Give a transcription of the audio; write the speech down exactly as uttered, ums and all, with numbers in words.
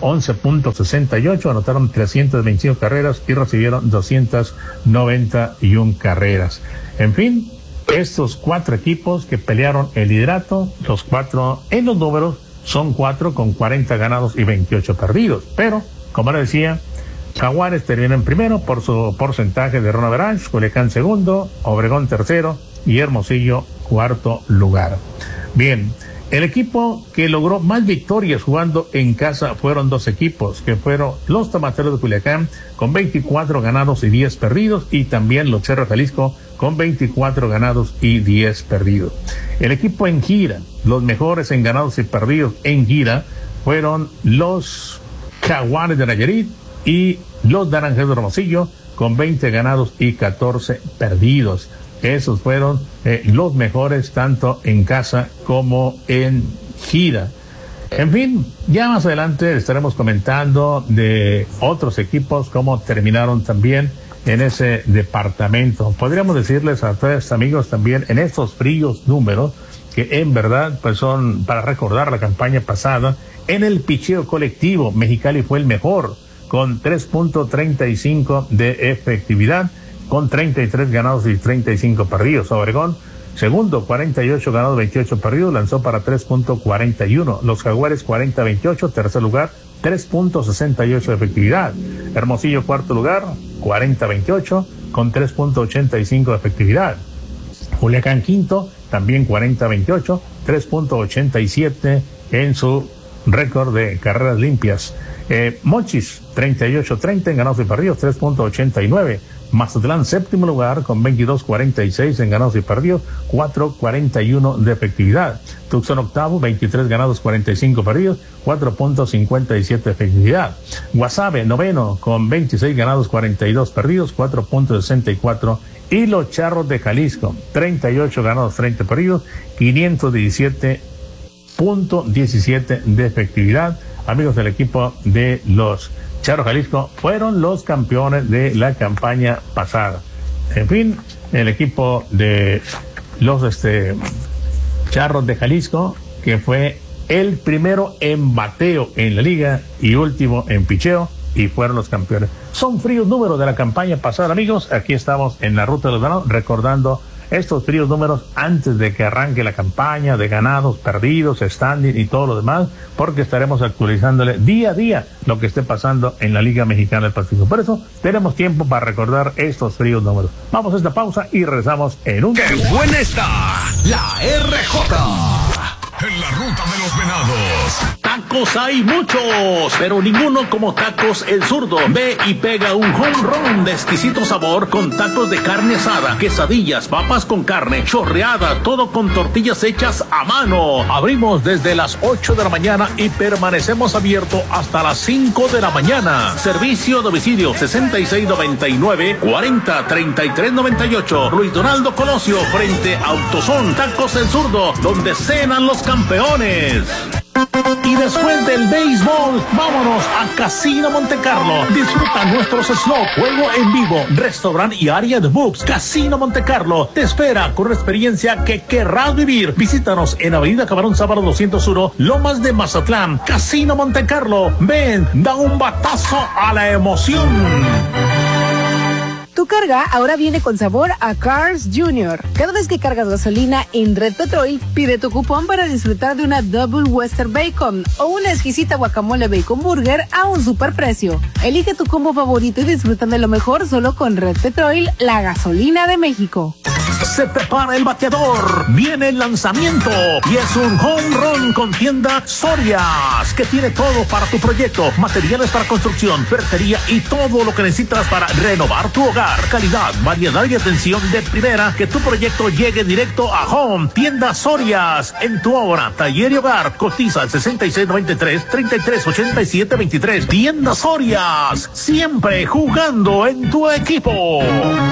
once punto sesenta y ocho, anotaron trescientas veinticinco carreras y recibieron doscientas noventa y una carreras. En fin, estos cuatro equipos que pelearon el liderato, los cuatro en los números, son cuatro con cuarenta ganados y veintiocho perdidos. Pero, como les decía, Jaguares terminó en primero por su porcentaje de run average, Culiacán segundo, Obregón tercero y Hermosillo cuarto lugar. Bien, el equipo que logró más victorias jugando en casa fueron dos equipos, que fueron los Tomateros de Culiacán con veinticuatro ganados y diez perdidos, y también los Charros de Jalisco con veinticuatro ganados y diez perdidos. El equipo en gira, los mejores en ganados y perdidos en gira, fueron los Jaguares de Nayarit y los Naranjeros de Hermosillo con veinte ganados y catorce perdidos. Esos fueron eh, los mejores tanto en casa como en gira. En fin, ya más adelante estaremos comentando de otros equipos, cómo terminaron también en ese departamento. Podríamos decirles a todos amigos también en estos fríos números que en verdad pues son para recordar la campaña pasada. En el picheo colectivo, Mexicali fue el mejor con tres punto treinta y cinco de efectividad, con treinta y tres ganados y treinta y cinco perdidos. Obregón, segundo, cuarenta y ocho ganados, veintiocho perdidos, lanzó para tres punto cuarenta y uno. Los Jaguares, cuarenta veintiocho, tercer lugar, tres punto sesenta y ocho de efectividad. Hermosillo, cuarto lugar, cuarenta veintiocho, con tres punto ochenta y cinco de efectividad. Culiacán, quinto, también cuarenta veintiocho, tres punto ochenta y siete en su récord de carreras limpias. Eh, Mochis, treinta y ocho treinta en ganados y perdidos, tres punto ochenta y nueve. Mazatlán, séptimo lugar, con veintidós cuarenta y seis en ganados y perdidos, cuatro cuarenta y uno de efectividad. Tucson, octavo, veintitrés ganados, cuarenta y cinco perdidos, cuatro punto cincuenta y siete de efectividad. Guasave, noveno, con veintiséis ganados, cuarenta y dos perdidos, cuatro punto sesenta y cuatro. Y los Charros de Jalisco, treinta y ocho ganados, treinta perdidos, quinientos diecisiete punto diecisiete de efectividad. Amigos del equipo de los Charros Jalisco, fueron los campeones de la campaña pasada. En fin, el equipo de los este, Charros de Jalisco, que fue el primero en bateo en la liga y último en picheo, y fueron los campeones. Son fríos números de la campaña pasada, amigos. Aquí estamos en la Ruta de los Ganados, recordando estos fríos números antes de que arranque la campaña de ganados, perdidos, standing y todo lo demás, porque estaremos actualizándole día a día lo que esté pasando en la Liga Mexicana del Pacífico. Por eso tenemos tiempo para recordar estos fríos números. Vamos a esta pausa y regresamos en un... ¡Qué buena está la R J! En la Ruta de los Venados. Tacos hay muchos, pero ninguno como Tacos El Zurdo. Ve y pega un home run de exquisito sabor con tacos de carne asada, quesadillas, papas con carne, chorreada, todo con tortillas hechas a mano. Abrimos desde las ocho de la mañana y permanecemos abiertos hasta las cinco de la mañana. Servicio a domicilio sesenta y seis noventa y nueve, cuarenta treinta y tres noventa y ocho. Luis Donaldo Colosio, frente a Autosón. Tacos El Zurdo, donde cenan los campeones. Y después del béisbol, vámonos a Casino Monte Carlo. Disfruta nuestros slots, juego en vivo, restaurante y área de books. Casino Monte Carlo te espera con una experiencia que querrás vivir. Visítanos en Avenida Camarón Sábado doscientos uno, Lomas de Mazatlán. Casino Monte Carlo, ven, da un batazo a la emoción. Tu carga ahora viene con sabor a Cars Junior. Cada vez que cargas gasolina en Red Petrol, pide tu cupón para disfrutar de una Double Western Bacon o una exquisita guacamole Bacon Burger a un superprecio. Elige tu combo favorito y disfruta de lo mejor solo con Red Petrol, la gasolina de México. Se prepara el bateador, viene el lanzamiento y es un home run con tienda Sorias, que tiene todo para tu proyecto, materiales para construcción, ferretería y todo lo que necesitas para renovar tu hogar. Calidad, variedad y atención de primera, que tu proyecto llegue directo a home. Tienda Sorias, en tu obra, taller y hogar. Cotiza al sesenta y seis noventa y tres, treinta y tres ochenta y siete veintitrés. Tienda Sorias, siempre jugando en tu equipo.